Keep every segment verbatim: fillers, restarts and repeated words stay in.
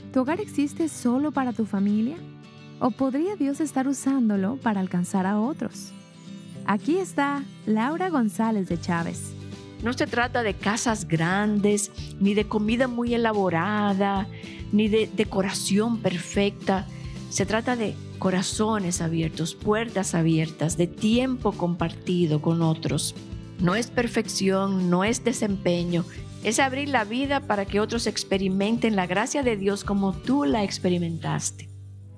¿Tu hogar existe solo para tu familia? ¿O podría Dios estar usándolo para alcanzar a otros? Aquí está Laura González de Chávez. No se trata de casas grandes, ni de comida muy elaborada, ni de decoración perfecta. Se trata de corazones abiertos, puertas abiertas, de tiempo compartido con otros. No es perfección, no es desempeño, es abrir la vida para que otros experimenten la gracia de Dios como tú la experimentaste.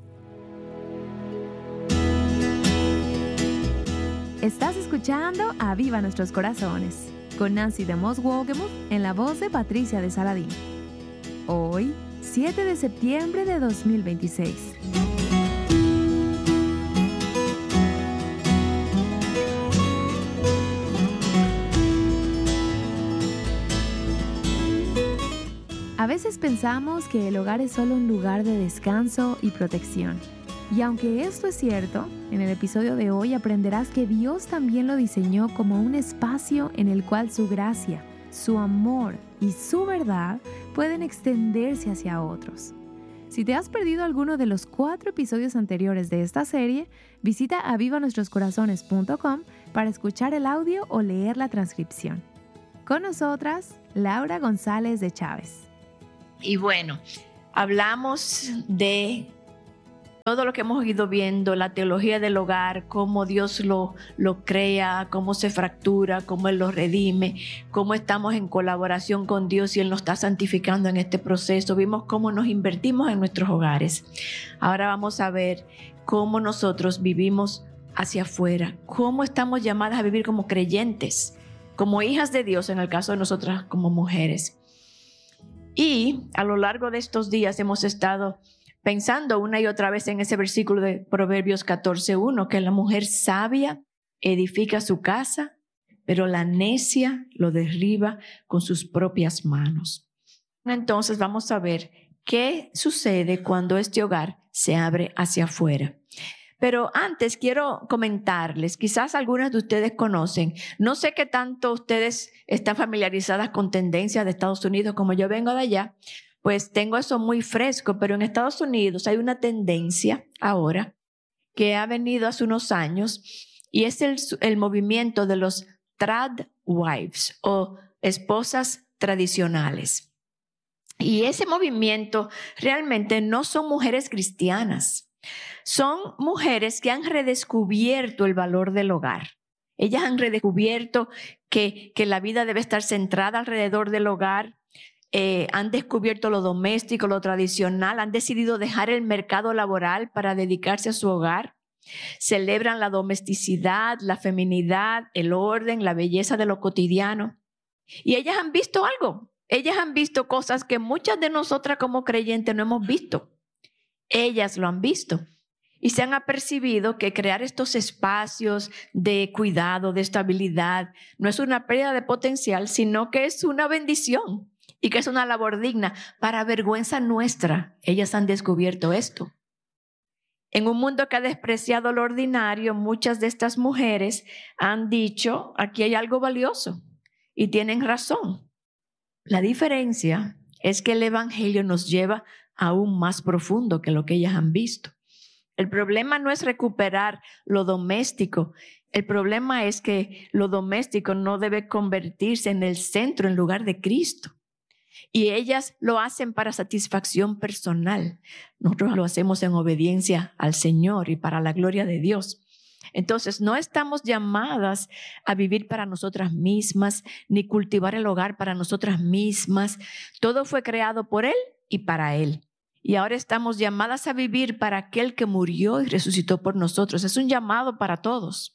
Estás escuchando Aviva Nuestros Corazones con Nancy de Moss Wogemuth en la voz de Patricia de Saladín. Hoy, siete de septiembre de dos mil veintiséis. A veces pensamos que el hogar es solo un lugar de descanso y protección. Y aunque esto es cierto, en el episodio de hoy aprenderás que Dios también lo diseñó como un espacio en el cual su gracia, su amor y su verdad pueden extenderse hacia otros. Si te has perdido alguno de los cuatro episodios anteriores de esta serie, visita aviva nuestros corazones punto com para escuchar el audio o leer la transcripción. Con nosotras, Laura González de Chávez. Y bueno, hablamos de todo lo que hemos ido viendo, la teología del hogar, cómo Dios lo, lo crea, cómo se fractura, cómo Él lo redime, cómo estamos en colaboración con Dios y Él nos está santificando en este proceso. Vimos cómo nos invertimos en nuestros hogares. Ahora vamos a ver cómo nosotros vivimos hacia afuera, cómo estamos llamadas a vivir como creyentes, como hijas de Dios, en el caso de nosotras como mujeres. Y a lo largo de estos días hemos estado pensando una y otra vez en ese versículo de Proverbios catorce uno, que la mujer sabia edifica su casa, pero la necia lo derriba con sus propias manos. Entonces vamos a ver qué sucede cuando este hogar se abre hacia afuera. Pero antes quiero comentarles, quizás algunas de ustedes conocen, no sé qué tanto ustedes están familiarizadas con tendencias de Estados Unidos, como yo vengo de allá, pues tengo eso muy fresco, pero en Estados Unidos hay una tendencia ahora que ha venido hace unos años y es el, el movimiento de los trad wives o esposas tradicionales. Y ese movimiento realmente no son mujeres cristianas. Son mujeres que han redescubierto el valor del hogar. Ellas han redescubierto que, que la vida debe estar centrada alrededor del hogar. Eh, han descubierto lo doméstico, lo tradicional. Han decidido dejar el mercado laboral para dedicarse a su hogar. Celebran la domesticidad, la feminidad, el orden, la belleza de lo cotidiano. Y ellas han visto algo. Ellas han visto cosas que muchas de nosotras como creyentes no hemos visto. Ellas lo han visto y se han apercibido que crear estos espacios de cuidado, de estabilidad, no es una pérdida de potencial, sino que es una bendición y que es una labor digna. Para vergüenza nuestra, ellas han descubierto esto. En un mundo que ha despreciado lo ordinario, muchas de estas mujeres han dicho, aquí hay algo valioso, y tienen razón. La diferencia es que el evangelio nos lleva aún más profundo que lo que ellas han visto. El problema no es recuperar lo doméstico. El problema es que lo doméstico no debe convertirse en el centro en lugar de Cristo. Y ellas lo hacen para satisfacción personal. Nosotros lo hacemos en obediencia al Señor y para la gloria de Dios. Entonces, no estamos llamadas a vivir para nosotras mismas, ni cultivar el hogar para nosotras mismas. Todo fue creado por Él y para Él. Y ahora estamos llamadas a vivir para aquel que murió y resucitó por nosotros. Es un llamado para todos.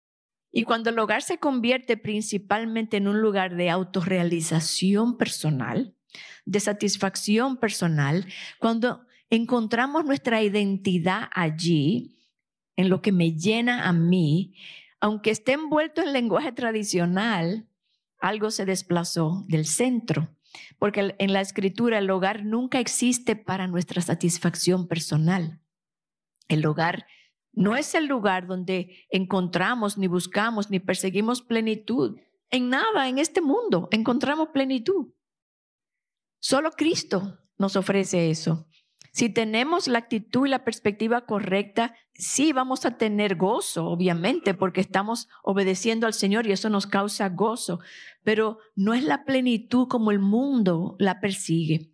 Y cuando el hogar se convierte principalmente en un lugar de autorrealización personal, de satisfacción personal, cuando encontramos nuestra identidad allí, en lo que me llena a mí, aunque esté envuelto en lenguaje tradicional, algo se desplazó del centro. Porque en la Escritura el hogar nunca existe para nuestra satisfacción personal. El hogar no es el lugar donde encontramos, ni buscamos, ni perseguimos plenitud. En nada en este mundo encontramos plenitud. Solo Cristo nos ofrece eso. Si tenemos la actitud y la perspectiva correcta, sí vamos a tener gozo, obviamente, porque estamos obedeciendo al Señor y eso nos causa gozo, pero no es la plenitud como el mundo la persigue.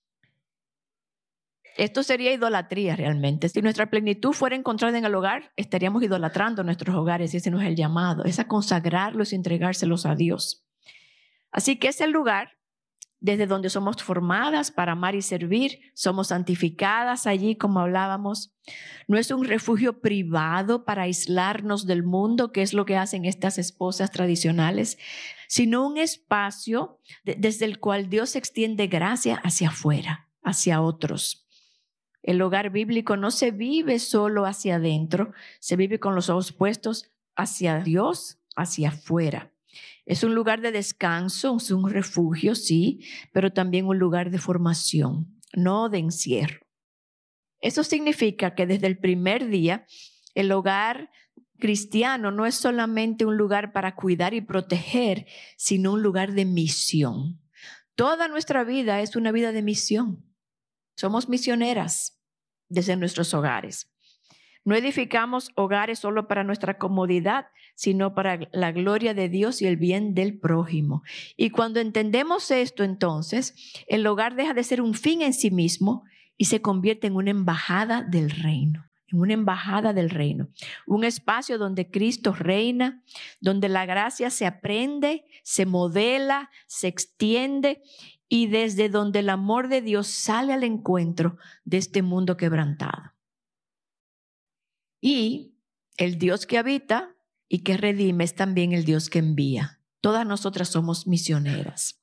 Esto sería idolatría realmente. Si nuestra plenitud fuera encontrada en el hogar, estaríamos idolatrando nuestros hogares y ese no es el llamado, es a consagrarlos y entregárselos a Dios. Así que es el lugar desde donde somos formadas para amar y servir, somos santificadas allí, como hablábamos. No es un refugio privado para aislarnos del mundo, que es lo que hacen estas esposas tradicionales, sino un espacio de, desde el cual Dios extiende gracia hacia afuera, hacia otros. El hogar bíblico no se vive solo hacia adentro, se vive con los ojos puestos hacia Dios, hacia afuera. Es un lugar de descanso, es un refugio, sí, pero también un lugar de formación, no de encierro. Eso significa que desde el primer día, el hogar cristiano no es solamente un lugar para cuidar y proteger, sino un lugar de misión. Toda nuestra vida es una vida de misión. Somos misioneras desde nuestros hogares. No edificamos hogares solo para nuestra comodidad, sino para la gloria de Dios y el bien del prójimo. Y cuando entendemos esto, entonces, el hogar deja de ser un fin en sí mismo y se convierte en una embajada del reino, en una embajada del reino. Un espacio donde Cristo reina, donde la gracia se aprende, se modela, se extiende y desde donde el amor de Dios sale al encuentro de este mundo quebrantado. Y el Dios que habita y que redime es también el Dios que envía. Todas nosotras somos misioneras.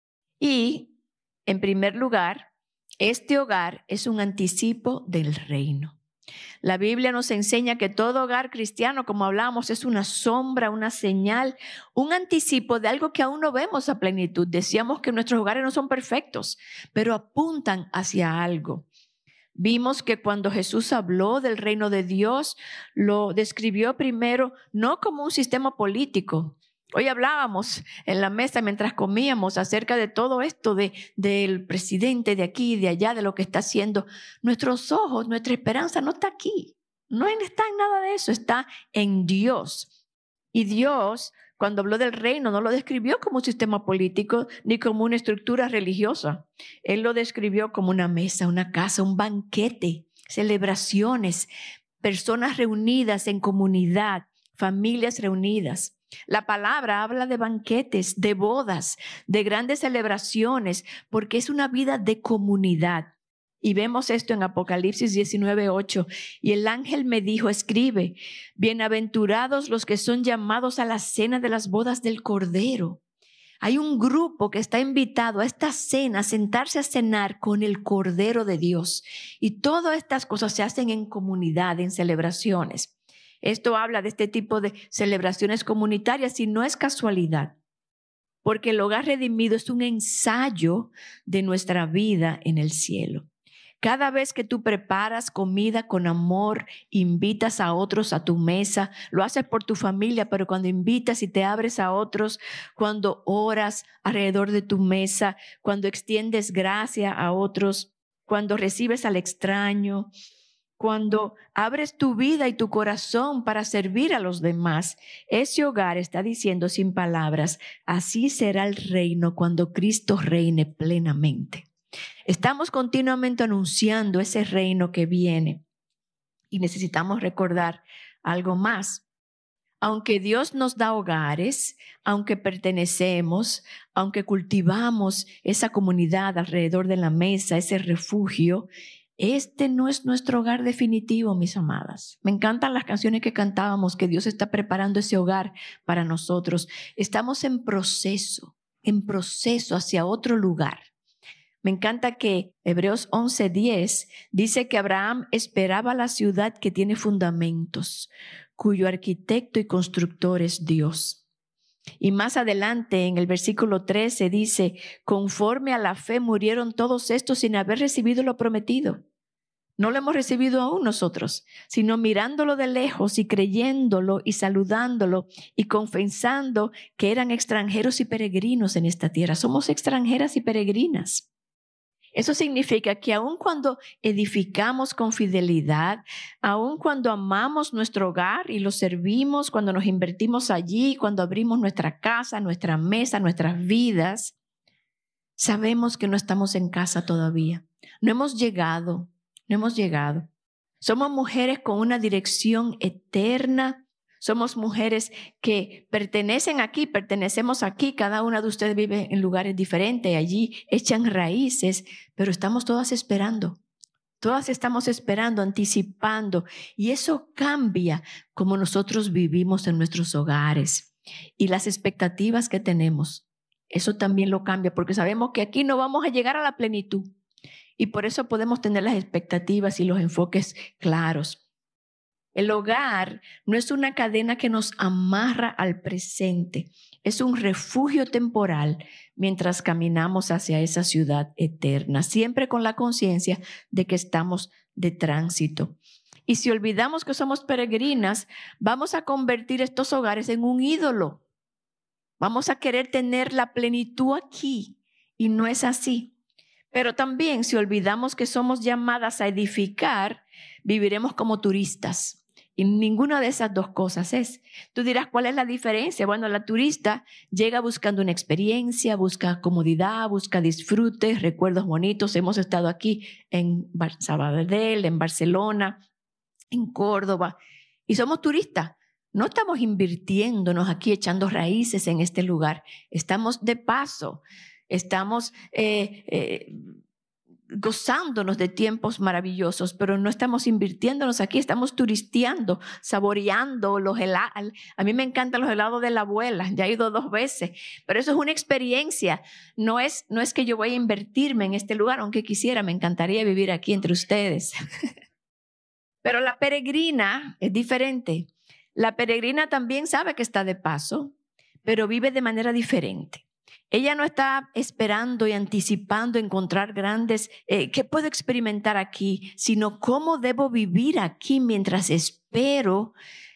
Y, en primer lugar, este hogar es un anticipo del reino. La Biblia nos enseña que todo hogar cristiano, como hablamos, es una sombra, una señal, un anticipo de algo que aún no vemos a plenitud. Decíamos que nuestros hogares no son perfectos, pero apuntan hacia algo. Vimos que cuando Jesús habló del reino de Dios, lo describió primero no como un sistema político. Hoy hablábamos en la mesa mientras comíamos acerca de todo esto de, del presidente de aquí y de allá, de lo que está haciendo. Nuestros ojos, nuestra esperanza no está aquí. No está en nada de eso, está en Dios. Y Dios, cuando habló del reino, no lo describió como un sistema político ni como una estructura religiosa. Él lo describió como una mesa, una casa, un banquete, celebraciones, personas reunidas en comunidad, familias reunidas. La palabra habla de banquetes, de bodas, de grandes celebraciones, porque es una vida de comunidad. Y vemos esto en Apocalipsis diecinueve ocho. Y el ángel me dijo, escribe, bienaventurados los que son llamados a la cena de las bodas del Cordero. Hay un grupo que está invitado a esta cena, a sentarse a cenar con el Cordero de Dios. Y todas estas cosas se hacen en comunidad, en celebraciones. Esto habla de este tipo de celebraciones comunitarias y no es casualidad, porque el hogar redimido es un ensayo de nuestra vida en el cielo. Cada vez que tú preparas comida con amor, invitas a otros a tu mesa, lo haces por tu familia, pero cuando invitas y te abres a otros, cuando oras alrededor de tu mesa, cuando extiendes gracia a otros, cuando recibes al extraño, cuando abres tu vida y tu corazón para servir a los demás, ese hogar está diciendo sin palabras, así será el reino cuando Cristo reine plenamente. Estamos continuamente anunciando ese reino que viene y necesitamos recordar algo más. Aunque Dios nos da hogares, aunque pertenecemos, aunque cultivamos esa comunidad alrededor de la mesa, ese refugio, este no es nuestro hogar definitivo, mis amadas. Me encantan las canciones que cantábamos, que Dios está preparando ese hogar para nosotros. Estamos en proceso, en proceso hacia otro lugar. Me encanta que Hebreos once diez dice que Abraham esperaba la ciudad que tiene fundamentos, cuyo arquitecto y constructor es Dios. Y más adelante en el versículo trece dice, conforme a la fe murieron todos estos sin haber recibido lo prometido. No lo hemos recibido aún nosotros, sino mirándolo de lejos y creyéndolo y saludándolo y confesando que eran extranjeros y peregrinos en esta tierra. Somos extranjeras y peregrinas. Eso significa que aun cuando edificamos con fidelidad, aun cuando amamos nuestro hogar y lo servimos, cuando nos invertimos allí, cuando abrimos nuestra casa, nuestra mesa, nuestras vidas, sabemos que no estamos en casa todavía. No hemos llegado, no hemos llegado. Somos mujeres con una dirección eterna. Somos mujeres que pertenecen aquí, pertenecemos aquí. Cada una de ustedes vive en lugares diferentes. Allí echan raíces, pero estamos todas esperando. Todas estamos esperando, anticipando. Y eso cambia como nosotros vivimos en nuestros hogares. Y las expectativas que tenemos, eso también lo cambia, porque sabemos que aquí no vamos a llegar a la plenitud. Y por eso podemos tener las expectativas y los enfoques claros. El hogar no es una cadena que nos amarra al presente, es un refugio temporal mientras caminamos hacia esa ciudad eterna, siempre con la conciencia de que estamos de tránsito. Y si olvidamos que somos peregrinas, vamos a convertir estos hogares en un ídolo. Vamos a querer tener la plenitud aquí y no es así. Pero también si olvidamos que somos llamadas a edificar, viviremos como turistas. Y ninguna de esas dos cosas es. Tú dirás, ¿cuál es la diferencia? Bueno, la turista llega buscando una experiencia, busca comodidad, busca disfrute, recuerdos bonitos. Hemos estado aquí en Sabadell, en Barcelona, en Córdoba, y somos turistas. No estamos invirtiéndonos aquí, echando raíces en este lugar. Estamos de paso, estamos eh, eh, gozándonos de tiempos maravillosos, pero no estamos invirtiéndonos aquí, estamos turisteando, saboreando los helados. A mí me encantan los helados de la abuela, ya he ido dos veces, pero eso es una experiencia. No es, no es que yo voy a invertirme en este lugar, aunque quisiera, me encantaría vivir aquí entre ustedes. Pero la peregrina es diferente. La peregrina también sabe que está de paso, pero vive de manera diferente. Ella no está esperando y anticipando encontrar grandes, eh, ¿qué puedo experimentar aquí? Sino cómo debo vivir aquí mientras espero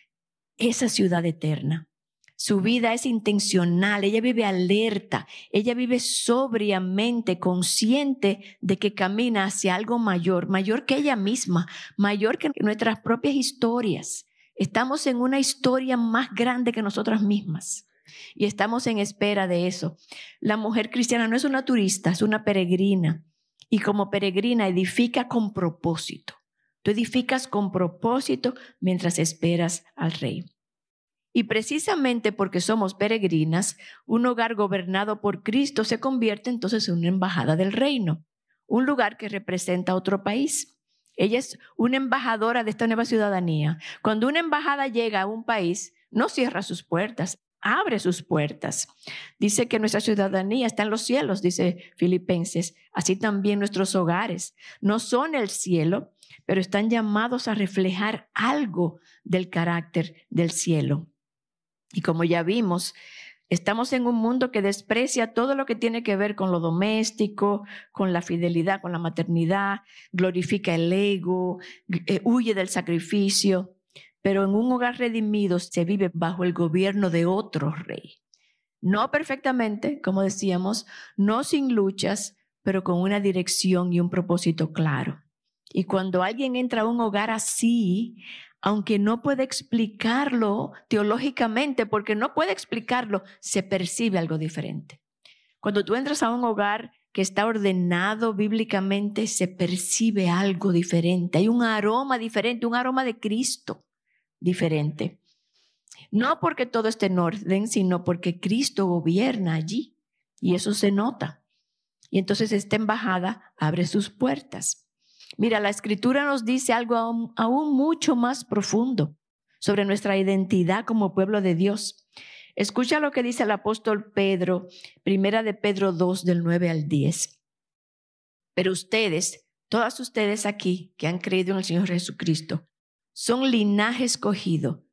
esa ciudad eterna. Su vida es intencional, ella vive alerta, ella vive sobriamente, consciente de que camina hacia algo mayor, mayor que ella misma, mayor que nuestras propias historias. Estamos en una historia más grande que nosotras mismas. Y estamos en espera de eso. La mujer cristiana no es una turista, es una peregrina. Y como peregrina edifica con propósito. Tú edificas con propósito mientras esperas al Rey. Y precisamente porque somos peregrinas, un hogar gobernado por Cristo se convierte entonces en una embajada del reino. Un lugar que representa a otro país. Ella es una embajadora de esta nueva ciudadanía. Cuando una embajada llega a un país, no cierra sus puertas. Abre sus puertas. Dice que nuestra ciudadanía está en los cielos, dice Filipenses. Así también nuestros hogares. No son el cielo, pero están llamados a reflejar algo del carácter del cielo. Y como ya vimos, estamos en un mundo que desprecia todo lo que tiene que ver con lo doméstico, con la fidelidad, con la maternidad, glorifica el ego, eh, huye del sacrificio. Pero en un hogar redimido se vive bajo el gobierno de otro rey. No perfectamente, como decíamos, no sin luchas, pero con una dirección y un propósito claro. Y cuando alguien entra a un hogar así, aunque no puede explicarlo teológicamente, porque no puede explicarlo, se percibe algo diferente. Cuando tú entras a un hogar que está ordenado bíblicamente, se percibe algo diferente. Hay un aroma diferente, un aroma de Cristo diferente. No porque todo esté en orden, sino porque Cristo gobierna allí. Y eso se nota. Y entonces esta embajada abre sus puertas. Mira, la Escritura nos dice algo aún, aún mucho más profundo sobre nuestra identidad como pueblo de Dios. Escucha lo que dice el apóstol Pedro, primera de Pedro dos, del nueve al diez. Pero ustedes, todas ustedes aquí que han creído en el Señor Jesucristo, son linaje escogido,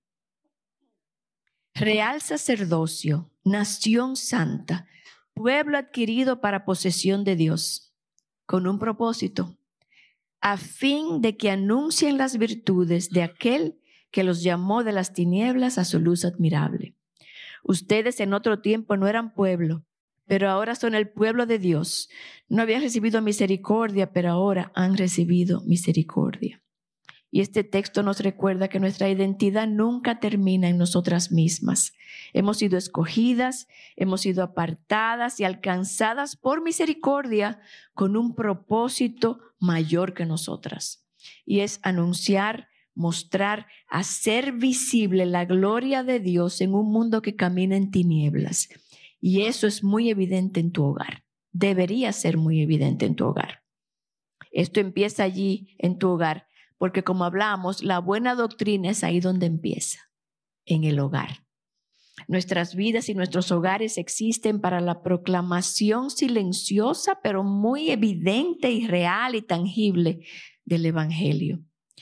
real sacerdocio, nación santa, pueblo adquirido para posesión de Dios, con un propósito, a fin de que anuncien las virtudes de aquel que los llamó de las tinieblas a su luz admirable. Ustedes en otro tiempo no eran pueblo, pero ahora son el pueblo de Dios. No habían recibido misericordia, pero ahora han recibido misericordia. Y este texto nos recuerda que nuestra identidad nunca termina en nosotras mismas. Hemos sido escogidas, hemos sido apartadas y alcanzadas por misericordia con un propósito mayor que nosotras. Y es anunciar, mostrar, hacer visible la gloria de Dios en un mundo que camina en tinieblas. Y eso es muy evidente en tu hogar. Debería ser muy evidente en tu hogar. Esto empieza allí en tu hogar. Porque como hablamos, la buena doctrina es ahí donde empieza, en el hogar. Nuestras vidas y nuestros hogares existen para la proclamación silenciosa, pero muy evidente y real y tangible del Evangelio.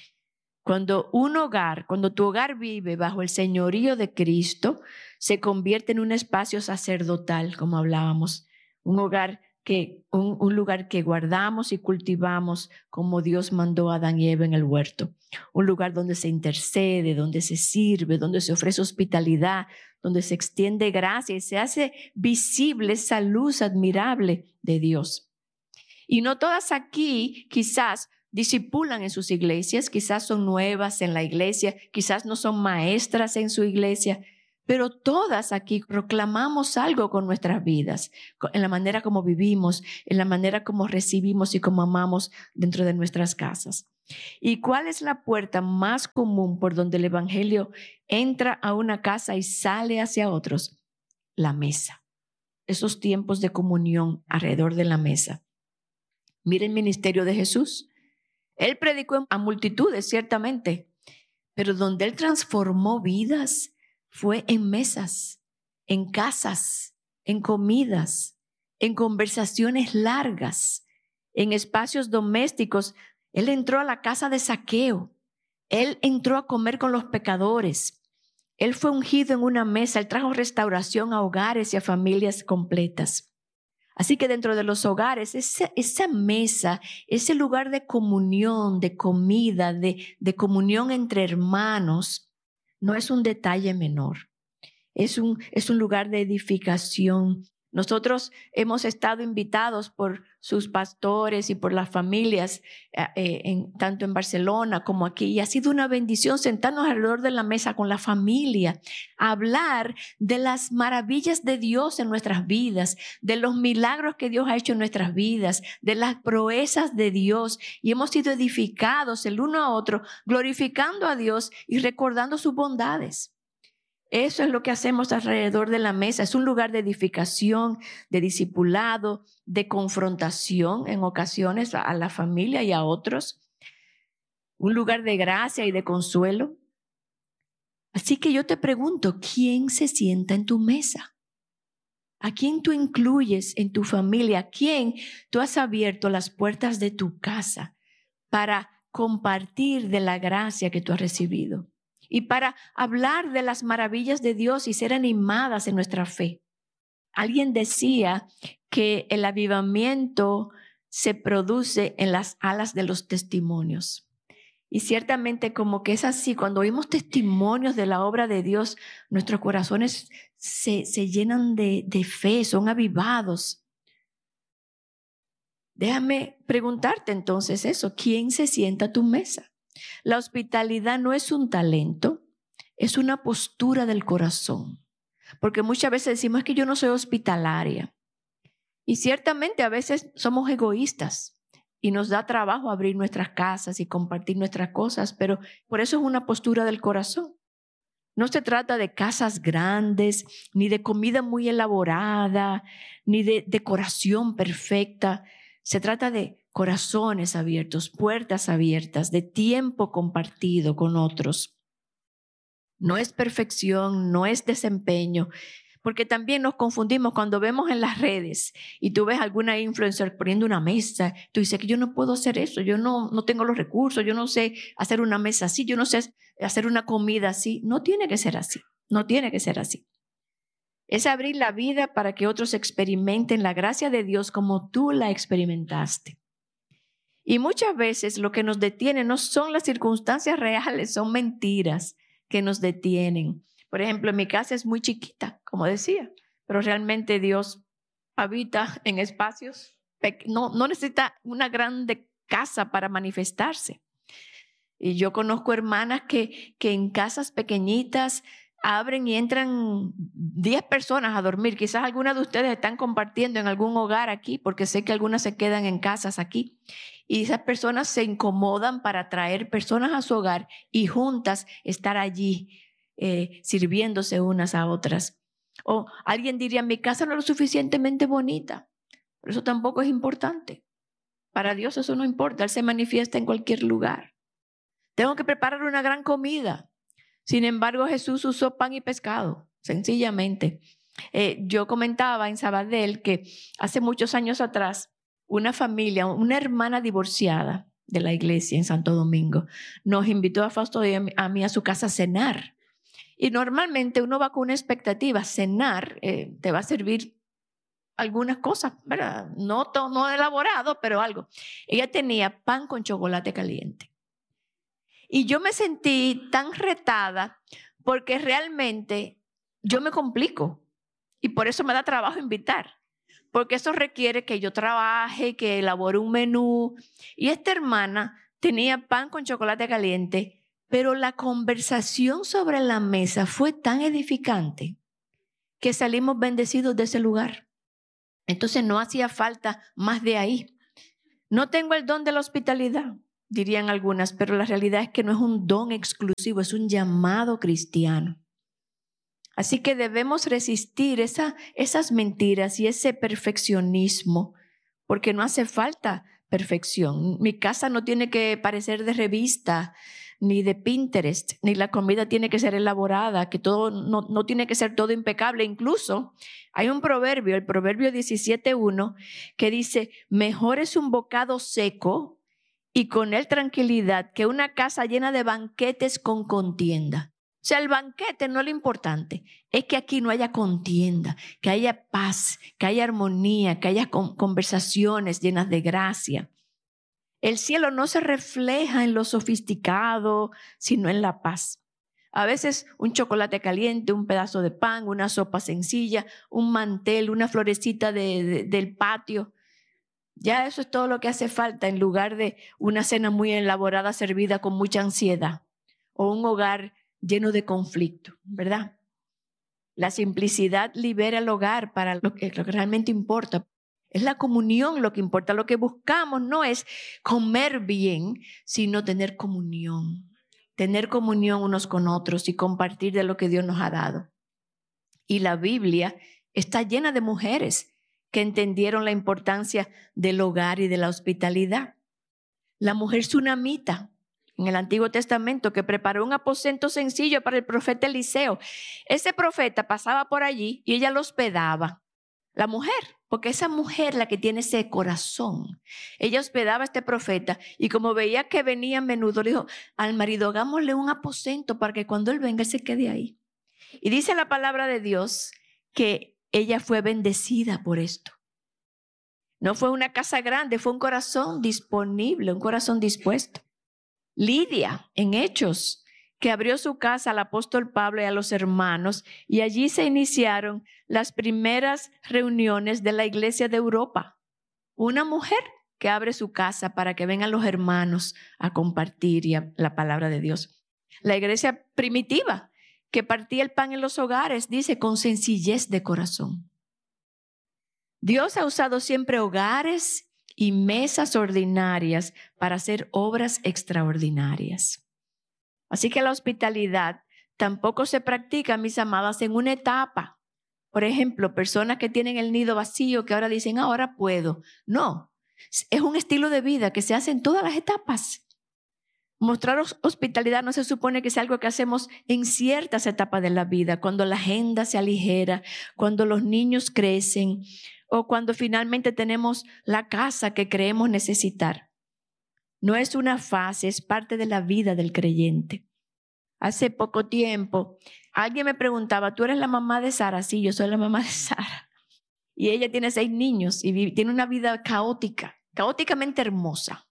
Cuando un hogar, cuando tu hogar vive bajo el señorío de Cristo, se convierte en un espacio sacerdotal, como hablábamos, un hogar que un, un lugar que guardamos y cultivamos como Dios mandó a Adán y Eva en el huerto. Un lugar donde se intercede, donde se sirve, donde se ofrece hospitalidad, donde se extiende gracia y se hace visible esa luz admirable de Dios. Y no todas aquí quizás discipulan en sus iglesias, quizás son nuevas en la iglesia, quizás no son maestras en su iglesia, pero todas aquí proclamamos algo con nuestras vidas, en la manera como vivimos, en la manera como recibimos y como amamos dentro de nuestras casas. ¿Y cuál es la puerta más común por donde el Evangelio entra a una casa y sale hacia otros? La mesa. Esos tiempos de comunión alrededor de la mesa. Mira el ministerio de Jesús. Él predicó a multitudes, ciertamente, pero donde él transformó vidas fue en mesas, en casas, en comidas, en conversaciones largas, en espacios domésticos. Él entró a la casa de Zaqueo. Él entró a comer con los pecadores. Él fue ungido en una mesa. Él trajo restauración a hogares y a familias completas. Así que dentro de los hogares, esa, esa mesa, ese lugar de comunión, de comida, de, de comunión entre hermanos, no es un detalle menor. Es un, es un lugar de edificación. Nosotros hemos estado invitados por sus pastores y por las familias, eh, en, tanto en Barcelona como aquí, y ha sido una bendición sentarnos alrededor de la mesa con la familia, a hablar de las maravillas de Dios en nuestras vidas, de los milagros que Dios ha hecho en nuestras vidas, de las proezas de Dios, y hemos sido edificados el uno a otro, glorificando a Dios y recordando sus bondades. Eso es lo que hacemos alrededor de la mesa. Es un lugar de edificación, de discipulado, de confrontación en ocasiones a la familia y a otros. Un lugar de gracia y de consuelo. Así que yo te pregunto, ¿quién se sienta en tu mesa? ¿A quién tú incluyes en tu familia? ¿A quién tú has abierto las puertas de tu casa para compartir de la gracia que tú has recibido? Y para hablar de las maravillas de Dios y ser animadas en nuestra fe. Alguien decía que el avivamiento se produce en las alas de los testimonios. Y ciertamente como que es así, cuando oímos testimonios de la obra de Dios, nuestros corazones se, se llenan de, de fe, son avivados. Déjame preguntarte entonces eso, ¿quién se sienta a tu mesa? La hospitalidad no es un talento, es una postura del corazón. Porque muchas veces decimos, es que yo no soy hospitalaria. Y ciertamente a veces somos egoístas y nos da trabajo abrir nuestras casas y compartir nuestras cosas, pero por eso es una postura del corazón. No se trata de casas grandes, ni de comida muy elaborada, ni de decoración perfecta. Se trata de corazones abiertos, puertas abiertas, de tiempo compartido con otros. No es perfección, no es desempeño, porque también nos confundimos cuando vemos en las redes y tú ves alguna influencer poniendo una mesa, tú dices que yo no puedo hacer eso, yo no, no tengo los recursos, yo no sé hacer una mesa así, yo no sé hacer una comida así. No tiene que ser así, no tiene que ser así. Es abrir la vida para que otros experimenten la gracia de Dios como tú la experimentaste. Y muchas veces lo que nos detiene no son las circunstancias reales, son mentiras que nos detienen. Por ejemplo, en mi casa es muy chiquita, como decía, pero realmente Dios habita en espacios, no, no necesita una grande casa para manifestarse. Y yo conozco hermanas que, que en casas pequeñitas abren y entran diez personas a dormir. Quizás algunas de ustedes están compartiendo en algún hogar aquí, porque sé que algunas se quedan en casas aquí. Y esas personas se incomodan para traer personas a su hogar y juntas estar allí eh, sirviéndose unas a otras. O alguien diría, mi casa no es lo suficientemente bonita, pero eso tampoco es importante. Para Dios eso no importa, Él se manifiesta en cualquier lugar. Tengo que preparar una gran comida. Sin embargo, Jesús usó pan y pescado, sencillamente. Eh, yo comentaba en Sabadell que hace muchos años atrás, una familia, una hermana divorciada de la iglesia en Santo Domingo, nos invitó a Fausto y a mí a su casa a cenar. Y normalmente uno va con una expectativa, cenar eh, te va a servir algunas cosas, ¿verdad? No, todo, no elaborado, pero algo. Ella tenía pan con chocolate caliente. Y yo me sentí tan retada porque realmente yo me complico y por eso me da trabajo invitar, porque eso requiere que yo trabaje, que elabore un menú. Y esta hermana tenía pan con chocolate caliente, pero la conversación sobre la mesa fue tan edificante que salimos bendecidos de ese lugar. Entonces no hacía falta más de ahí. No tengo el don de la hospitalidad, dirían algunas, pero la realidad es que no es un don exclusivo, es un llamado cristiano. Así que debemos resistir esa, esas mentiras y ese perfeccionismo, porque no hace falta perfección. Mi casa no tiene que parecer de revista, ni de Pinterest, ni la comida tiene que ser elaborada, que todo no, no tiene que ser todo impecable. Incluso hay un proverbio, el proverbio diecisiete uno, que dice, mejor es un bocado seco y con él tranquilidad que una casa llena de banquetes con contienda. O sea, el banquete no es lo importante, es que aquí no haya contienda, que haya paz, que haya armonía, que haya conversaciones llenas de gracia. El cielo no se refleja en lo sofisticado, sino en la paz. A veces un chocolate caliente, un pedazo de pan, una sopa sencilla, un mantel, una florecita de, de, del patio. Ya eso es todo lo que hace falta en lugar de una cena muy elaborada servida con mucha ansiedad o un hogar lleno de conflicto, ¿verdad? La simplicidad libera el hogar para lo que, lo que realmente importa. Es la comunión lo que importa. Lo que buscamos no es comer bien, sino tener comunión. Tener comunión unos con otros y compartir de lo que Dios nos ha dado. Y la Biblia está llena de mujeres que entendieron la importancia del hogar y de la hospitalidad. La mujer tsunamita en el Antiguo Testamento que preparó un aposento sencillo para el profeta Eliseo. Ese profeta pasaba por allí y ella lo hospedaba. La mujer, porque esa mujer la que tiene ese corazón, ella hospedaba a este profeta y como veía que venía a menudo, le dijo al marido, hagámosle un aposento para que cuando él venga, él se quede ahí. Y dice la palabra de Dios que ella fue bendecida por esto. No fue una casa grande, fue un corazón disponible, un corazón dispuesto. Lidia, en Hechos, que abrió su casa al apóstol Pablo y a los hermanos, y allí se iniciaron las primeras reuniones de la iglesia de Europa. Una mujer que abre su casa para que vengan los hermanos a compartir la palabra de Dios. La iglesia primitiva, que partía el pan en los hogares, dice, con sencillez de corazón. Dios ha usado siempre hogares y mesas ordinarias para hacer obras extraordinarias. Así que la hospitalidad tampoco se practica, mis amadas, en una etapa. Por ejemplo, personas que tienen el nido vacío que ahora dicen, ahora puedo. No, es un estilo de vida que se hace en todas las etapas. Mostrar hospitalidad no se supone que sea algo que hacemos en ciertas etapas de la vida, cuando la agenda se aligera, cuando los niños crecen o cuando finalmente tenemos la casa que creemos necesitar. No es una fase, es parte de la vida del creyente. Hace poco tiempo, alguien me preguntaba, ¿tú eres la mamá de Sara? Sí, yo soy la mamá de Sara. Y ella tiene seis niños y vive, tiene una vida caótica, caóticamente hermosa.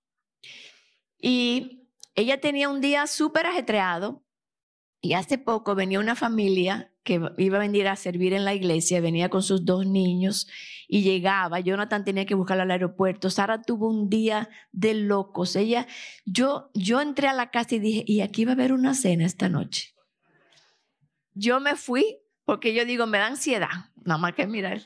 Y ella tenía un día súper ajetreado y hace poco venía una familia que iba a venir a servir en la iglesia, venía con sus dos niños y llegaba. Jonathan tenía que buscarla al aeropuerto. Sara tuvo un día de locos. Ella, yo, yo entré a la casa y dije, y aquí va a haber una cena esta noche. Yo me fui porque yo digo, me da ansiedad, nada más que mirar.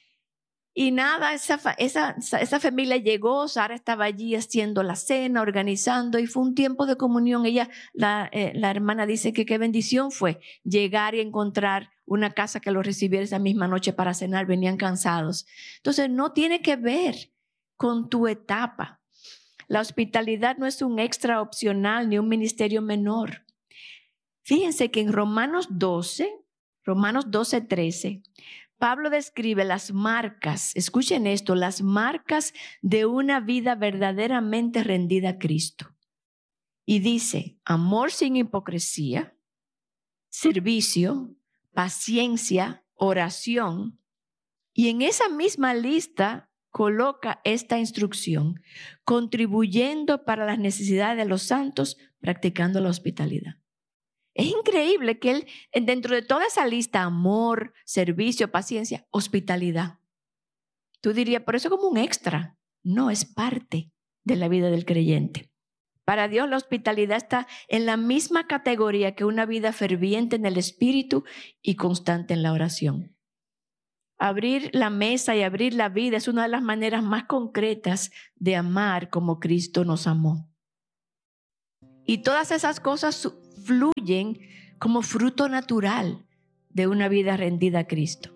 Y nada, esa, esa, esa familia llegó, Sara estaba allí haciendo la cena, organizando, y fue un tiempo de comunión. Ella, la, eh, la hermana dice que qué bendición fue llegar y encontrar una casa que los recibiera esa misma noche para cenar, venían cansados. Entonces no tiene que ver con tu etapa. La hospitalidad no es un extra opcional ni un ministerio menor. Fíjense que en Romanos doce, Romanos doce, trece, Pablo describe las marcas, escuchen esto, las marcas de una vida verdaderamente rendida a Cristo. Y dice, amor sin hipocresía, servicio, paciencia, oración. Y en esa misma lista coloca esta instrucción, contribuyendo para las necesidades de los santos, practicando la hospitalidad. Es increíble que él, dentro de toda esa lista, amor, servicio, paciencia, hospitalidad. Tú dirías, por eso como un extra. No, es parte de la vida del creyente. Para Dios la hospitalidad está en la misma categoría que una vida ferviente en el espíritu y constante en la oración. Abrir la mesa y abrir la vida es una de las maneras más concretas de amar como Cristo nos amó. Y todas esas cosas fluyen como fruto natural de una vida rendida a Cristo.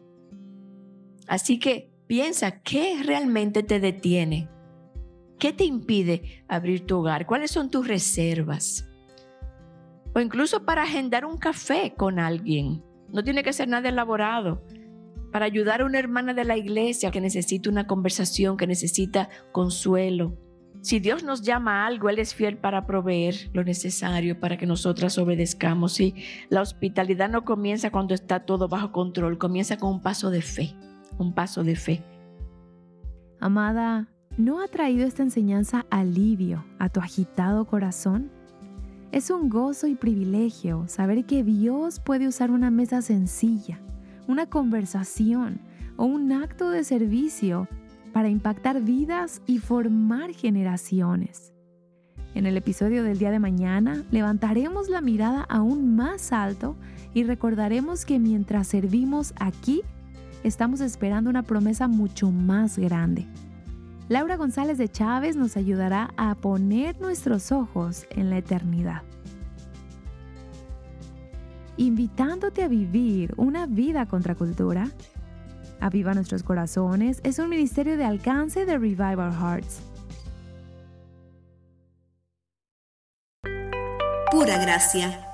Así que piensa, ¿qué realmente te detiene? ¿Qué te impide abrir tu hogar? ¿Cuáles son tus reservas? O incluso para agendar un café con alguien. No tiene que ser nada elaborado. Para ayudar a una hermana de la iglesia que necesita una conversación, que necesita consuelo. Si Dios nos llama a algo, Él es fiel para proveer lo necesario para que nosotras obedezcamos. Y la hospitalidad no comienza cuando está todo bajo control, comienza con un paso de fe, un paso de fe. Amada, ¿no ha traído esta enseñanza alivio a tu agitado corazón? Es un gozo y privilegio saber que Dios puede usar una mesa sencilla, una conversación o un acto de servicio para impactar vidas y formar generaciones. En el episodio del día de mañana, levantaremos la mirada aún más alto y recordaremos que mientras servimos aquí, estamos esperando una promesa mucho más grande. Laura González de Chávez nos ayudará a poner nuestros ojos en la eternidad. Invitándote a vivir una vida contracultura, Aviva Nuestros Corazones es un ministerio de alcance de Revive Our Hearts. Pura gracia.